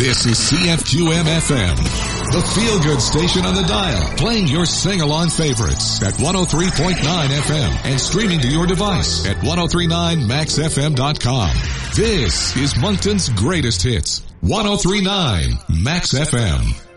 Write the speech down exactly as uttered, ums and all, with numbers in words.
This is C F Q M F M, the feel-good station on the dial, playing your sing-along favorites at one oh three point nine F M and streaming to your device at ten thirty-nine max f m dot com. This is Moncton's greatest hits, ten thirty-nine Max F M.